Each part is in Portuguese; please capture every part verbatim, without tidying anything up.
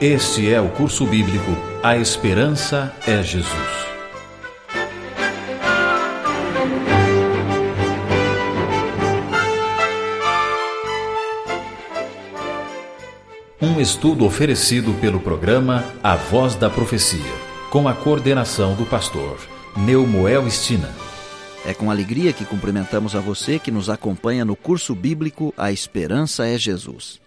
Este é o curso bíblico A Esperança é Jesus. Um estudo oferecido pelo programa A Voz da Profecia, com a coordenação do pastor Neumoel Stina. É com alegria que cumprimentamos a você que nos acompanha no curso bíblico A Esperança é Jesus.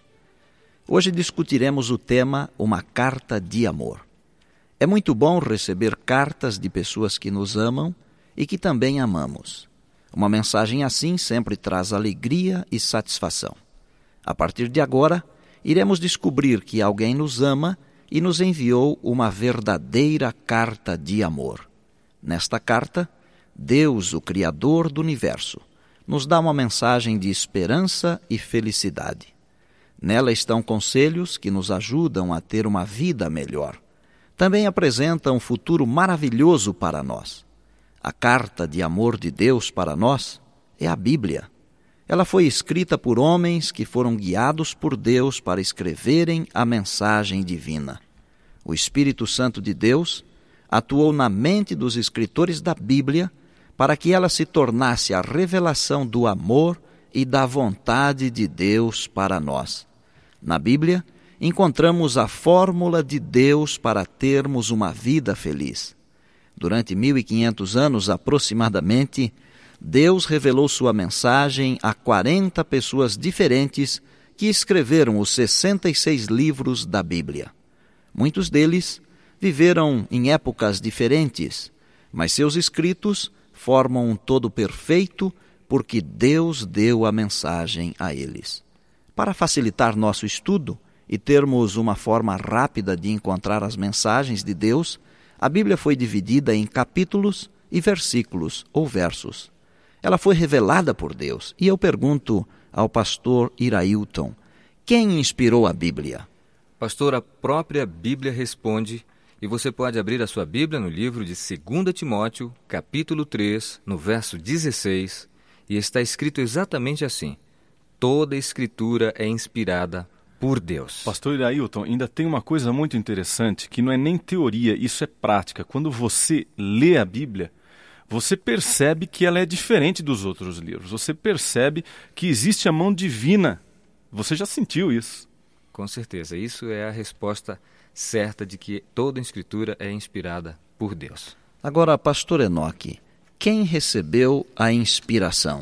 Hoje discutiremos o tema Uma Carta de Amor. É muito bom receber cartas de pessoas que nos amam e que também amamos. Uma mensagem assim sempre traz alegria e satisfação. A partir de agora, iremos descobrir que alguém nos ama e nos enviou uma verdadeira carta de amor. Nesta carta, Deus, o Criador do Universo, nos dá uma mensagem de esperança e felicidade. Nela estão conselhos que nos ajudam a ter uma vida melhor. Também apresenta um futuro maravilhoso para nós. A carta de amor de Deus para nós é a Bíblia. Ela foi escrita por homens que foram guiados por Deus para escreverem a mensagem divina. O Espírito Santo de Deus atuou na mente dos escritores da Bíblia para que ela se tornasse a revelação do amor e da vontade de Deus para nós. Na Bíblia, encontramos a fórmula de Deus para termos uma vida feliz. Durante mil e quinhentos anos aproximadamente, Deus revelou sua mensagem a quarenta pessoas diferentes que escreveram os sessenta e seis livros da Bíblia. Muitos deles viveram em épocas diferentes, mas seus escritos formam um todo perfeito porque Deus deu a mensagem a eles. Para facilitar nosso estudo e termos uma forma rápida de encontrar as mensagens de Deus, a Bíblia foi dividida em capítulos e versículos ou versos. Ela foi revelada por Deus. E eu pergunto ao pastor Irailton, quem inspirou a Bíblia? Pastor, a própria Bíblia responde, e você pode abrir a sua Bíblia no livro de Segunda Timóteo, capítulo três, no verso dezesseis, e está escrito exatamente assim: toda a Escritura é inspirada por Deus. Pastor Irailton, ainda tem uma coisa muito interessante, que não é nem teoria, isso é prática. Quando você lê a Bíblia, você percebe que ela é diferente dos outros livros. Você percebe que existe a mão divina. Você já sentiu isso? Com certeza. Isso é a resposta certa de que toda a Escritura é inspirada por Deus. Agora, pastor Enoque, quem recebeu a inspiração?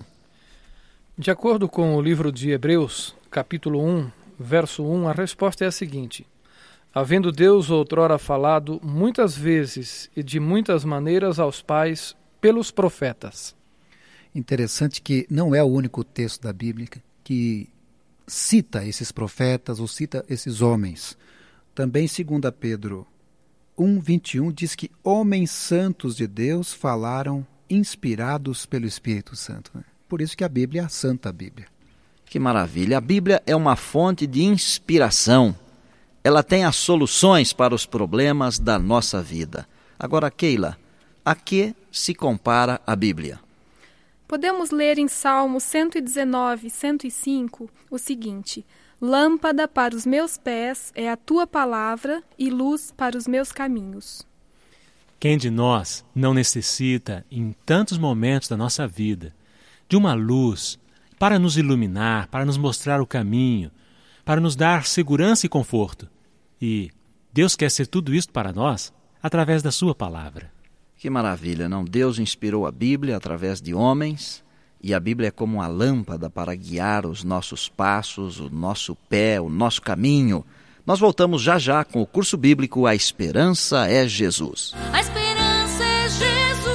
De acordo com o livro de Hebreus, capítulo um, verso um, a resposta é a seguinte: havendo Deus outrora falado muitas vezes e de muitas maneiras aos pais pelos profetas. Interessante que não é o único texto da Bíblia que cita esses profetas ou cita esses homens. Também segundo Pedro um, vinte e um diz que homens santos de Deus falaram inspirados pelo Espírito Santo. Por isso que a Bíblia é a Santa Bíblia. Que maravilha! A Bíblia é uma fonte de inspiração. Ela tem as soluções para os problemas da nossa vida. Agora, Keila, a que se compara a Bíblia? Podemos ler em Salmo cento e dezenove, cento e cinco o seguinte: lâmpada para os meus pés é a tua palavra e luz para os meus caminhos. Quem de nós não necessita, em tantos momentos da nossa vida, de uma luz para nos iluminar, para nos mostrar o caminho, para nos dar segurança e conforto? E Deus quer ser tudo isso para nós através da sua palavra. Que maravilha, não? Deus inspirou a Bíblia através de homens, e a Bíblia é como uma lâmpada para guiar os nossos passos, o nosso pé, o nosso caminho. Nós voltamos já já com o curso bíblico A Esperança é Jesus. A esperança é Jesus.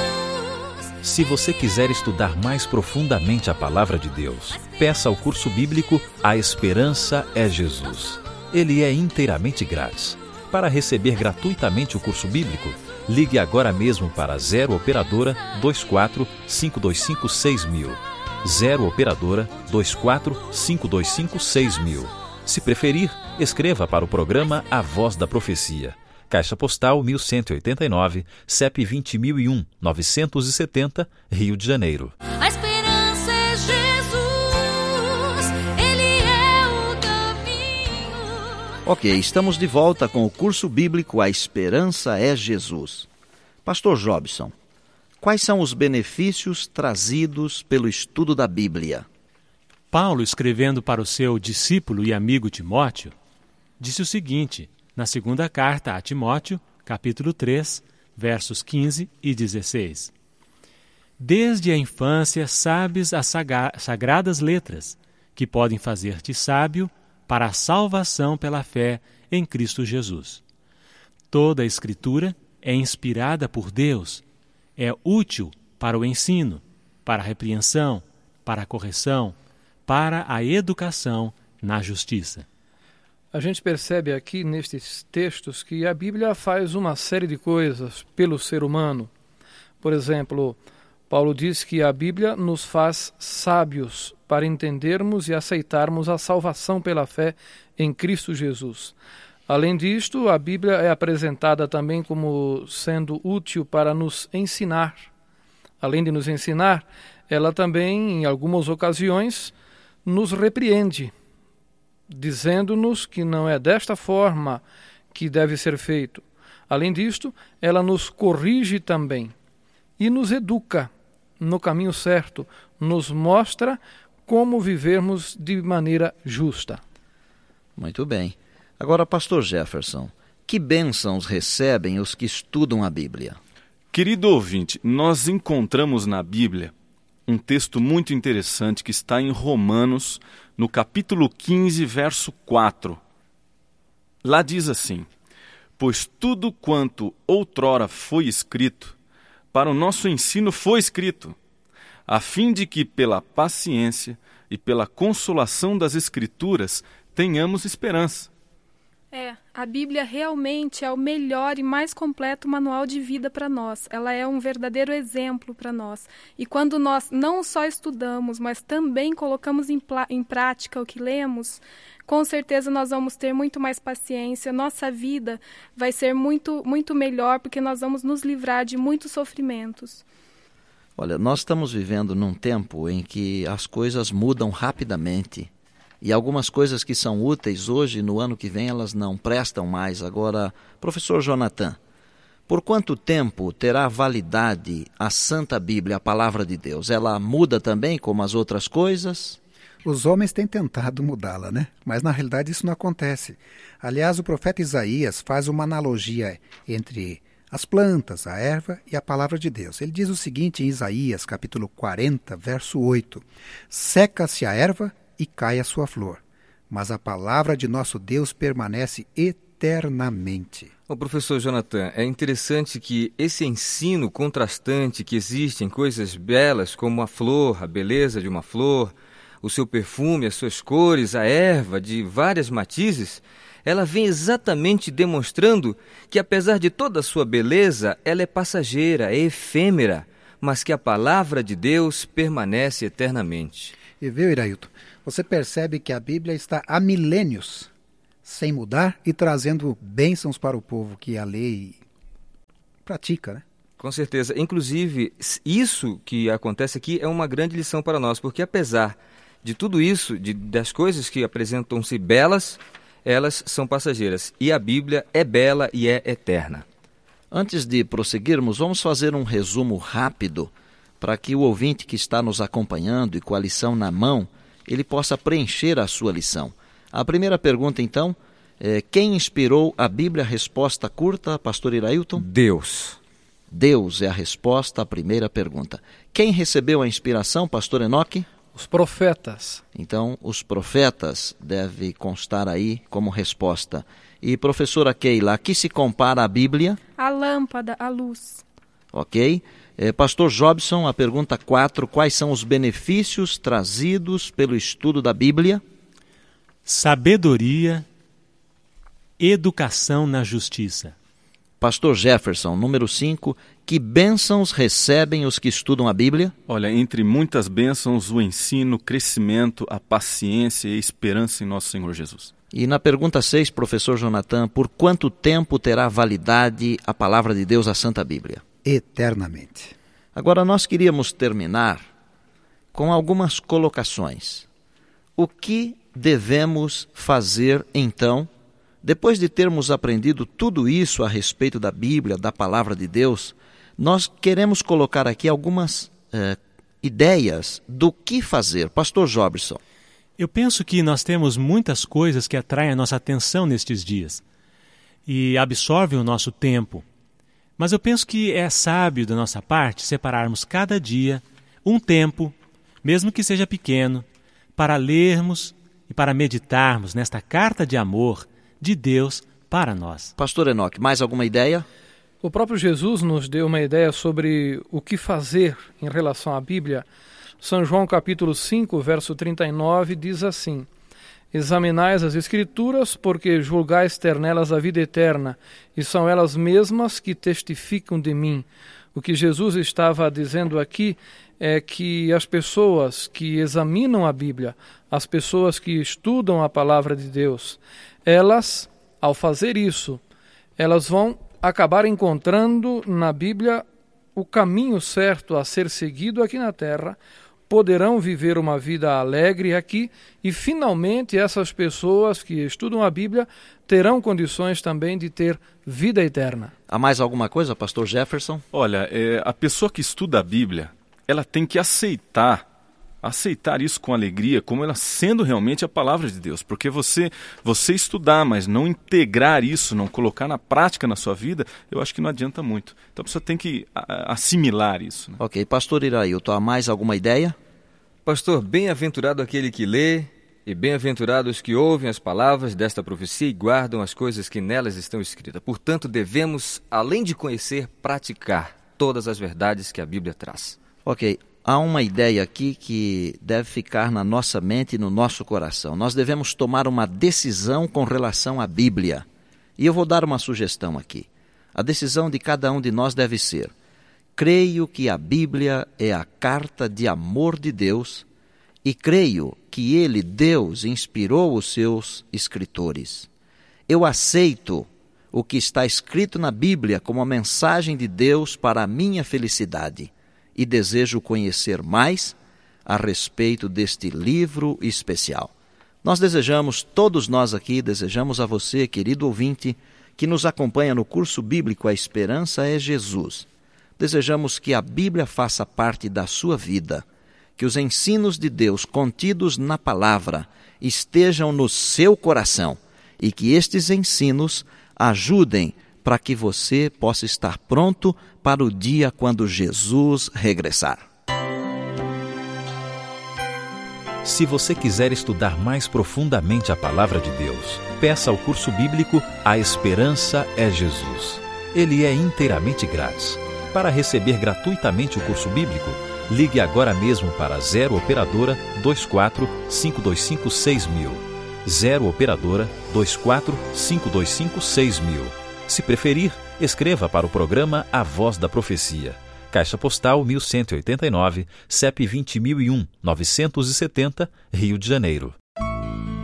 Se você quiser estudar mais profundamente a palavra de Deus, peça ao curso bíblico A Esperança é Jesus. Ele é inteiramente grátis. Para receber gratuitamente o curso bíblico, ligue agora mesmo para zero operadora dois quatro cinco dois cinco seis mil. zero operadora dois quatro cinco dois cinco seis mil. Se preferir, escreva para o programa A Voz da Profecia. Caixa Postal mil cento e oitenta e nove, C E P vinte mil e um, novecentos e setenta, Rio de Janeiro. A esperança é Jesus, Ele é o caminho. Ok, estamos de volta com o curso bíblico A Esperança é Jesus. Pastor Jobson, quais são os benefícios trazidos pelo estudo da Bíblia? Paulo, escrevendo para o seu discípulo e amigo Timóteo, disse o seguinte, na segunda carta a Timóteo, capítulo três, versos quinze e dezesseis. Desde a infância sabes as sagra- sagradas letras, que podem fazer-te sábio para a salvação pela fé em Cristo Jesus. Toda a Escritura é inspirada por Deus, é útil para o ensino, para a repreensão, para a correção, para a educação na justiça. A gente percebe aqui nestes textos que a Bíblia faz uma série de coisas pelo ser humano. Por exemplo, Paulo diz que a Bíblia nos faz sábios para entendermos e aceitarmos a salvação pela fé em Cristo Jesus. Além disto, a Bíblia é apresentada também como sendo útil para nos ensinar. Além de nos ensinar, ela também, em algumas ocasiões, nos repreende, dizendo-nos que não é desta forma que deve ser feito. Além disto, ela nos corrige também e nos educa no caminho certo, nos mostra como vivermos de maneira justa. Muito bem. Agora, pastor Jefferson, que bênçãos recebem os que estudam a Bíblia? Querido ouvinte, nós encontramos na Bíblia um texto muito interessante que está em Romanos, no capítulo quinze, verso quatro. Lá diz assim: pois tudo quanto outrora foi escrito, para o nosso ensino foi escrito, a fim de que pela paciência e pela consolação das Escrituras tenhamos esperança. É, a Bíblia realmente é o melhor e mais completo manual de vida para nós. Ela é um verdadeiro exemplo para nós. E quando nós não só estudamos, mas também colocamos em, em prática o que lemos, com certeza nós vamos ter muito mais paciência. Nossa vida vai ser muito, muito melhor, porque nós vamos nos livrar de muitos sofrimentos. Olha, nós estamos vivendo num tempo em que as coisas mudam rapidamente. E algumas coisas que são úteis hoje, no ano que vem, elas não prestam mais. Agora, professor Jonathan, por quanto tempo terá validade a Santa Bíblia, a Palavra de Deus? Ela muda também como as outras coisas? Os homens têm tentado mudá-la, né? Mas na realidade isso não acontece. Aliás, o profeta Isaías faz uma analogia entre as plantas, a erva e a Palavra de Deus. Ele diz o seguinte em Isaías, capítulo quarenta, verso oito: seca-se a erva e cai a sua flor, mas a palavra de nosso Deus permanece eternamente. Ô, professor Jonathan, é interessante que esse ensino contrastante que existe em coisas belas como a flor, a beleza de uma flor, o seu perfume, as suas cores, a erva de várias matizes, ela vem exatamente demonstrando que apesar de toda a sua beleza, ela é passageira, é efêmera, mas que a palavra de Deus permanece eternamente. E viu, Irailton, você percebe que a Bíblia está há milênios sem mudar e trazendo bênçãos para o povo que a lei pratica, né? Com certeza. Inclusive, isso que acontece aqui é uma grande lição para nós, porque apesar de tudo isso, de, das coisas que apresentam-se belas, elas são passageiras. E a Bíblia é bela e é eterna. Antes de prosseguirmos, vamos fazer um resumo rápido para que o ouvinte que está nos acompanhando e com a lição na mão, ele possa preencher a sua lição. A primeira pergunta, então, é: quem inspirou a Bíblia? Resposta curta, pastor Irailton? Deus. Deus é a resposta à primeira pergunta. Quem recebeu a inspiração, pastor Enoque? Os profetas. Então, os profetas deve constar aí como resposta. E professora Keila, a que se compara a Bíblia? A lâmpada, a luz. Ok. É, pastor Jobson, a pergunta quatro, quais são os benefícios trazidos pelo estudo da Bíblia? Sabedoria, educação na justiça. Pastor Jefferson, número cinco, que bênçãos recebem os que estudam a Bíblia? Olha, entre muitas bênçãos, o ensino, o crescimento, a paciência e a esperança em nosso Senhor Jesus. E na pergunta seis, professor Jonathan, por quanto tempo terá validade a palavra de Deus, a Santa Bíblia? Eternamente. Agora nós queríamos terminar com algumas colocações. O que devemos fazer então Depois de termos aprendido tudo isso a respeito da Bíblia, da Palavra de Deus, nós queremos colocar aqui algumas eh, ideias do que fazer. Pastor Jobson. Eu penso que nós temos muitas coisas que atraem a nossa atenção nestes dias e absorvem o nosso tempo. Mas eu penso que é sábio da nossa parte separarmos cada dia um tempo, mesmo que seja pequeno, para lermos e para meditarmos nesta carta de amor de Deus para nós. Pastor Enoque, mais alguma ideia? O próprio Jesus nos deu uma ideia sobre o que fazer em relação à Bíblia. São João capítulo cinco, verso trinta e nove, diz assim: Examinais as Escrituras, porque julgais ter nelas a vida eterna, e são elas mesmas que testificam de mim. O que Jesus estava dizendo aqui é que as pessoas que examinam a Bíblia, as pessoas que estudam a palavra de Deus, elas, ao fazer isso, elas vão acabar encontrando na Bíblia o caminho certo a ser seguido aqui na terra, poderão viver uma vida alegre aqui e, finalmente, essas pessoas que estudam a Bíblia terão condições também de ter vida eterna. Há mais alguma coisa, pastor Jefferson? Olha, é, a pessoa que estuda a Bíblia, ela tem que aceitar, aceitar isso com alegria, como ela sendo realmente a palavra de Deus. Porque você, você estudar, mas não integrar isso, não colocar na prática na sua vida, eu acho que não adianta muito. Então a pessoa tem que a, assimilar isso. Né? Ok, pastor Irailton, há mais alguma ideia? Pastor, bem-aventurado aquele que lê, e bem-aventurados que ouvem as palavras desta profecia e guardam as coisas que nelas estão escritas. Portanto, devemos, além de conhecer, praticar todas as verdades que a Bíblia traz. Ok, há uma ideia aqui que deve ficar na nossa mente e no nosso coração. Nós devemos tomar uma decisão com relação à Bíblia. E eu vou dar uma sugestão aqui. A decisão de cada um de nós deve ser: creio que a Bíblia é a carta de amor de Deus e creio que Ele, Deus, inspirou os seus escritores. Eu aceito o que está escrito na Bíblia como a mensagem de Deus para a minha felicidade e desejo conhecer mais a respeito deste livro especial. Nós desejamos, todos nós aqui, desejamos a você, querido ouvinte, que nos acompanha no curso bíblico A Esperança é Jesus. Desejamos que a Bíblia faça parte da sua vida, que os ensinos de Deus contidos na palavra estejam no seu coração e que estes ensinos ajudem para que você possa estar pronto para o dia quando Jesus regressar. Se você quiser estudar mais profundamente a palavra de Deus, peça ao curso bíblico A Esperança é Jesus. Ele é inteiramente grátis. Para receber gratuitamente o curso bíblico, ligue agora mesmo para zero operadora vinte e quatro, cinco dois cinco, seis mil. zero operadora vinte e quatro, cinco dois cinco, seis mil. Se preferir, escreva para o programa A Voz da Profecia. Caixa Postal mil cento e oitenta e nove, C E P vinte mil e um, novecentos e setenta, Rio de Janeiro.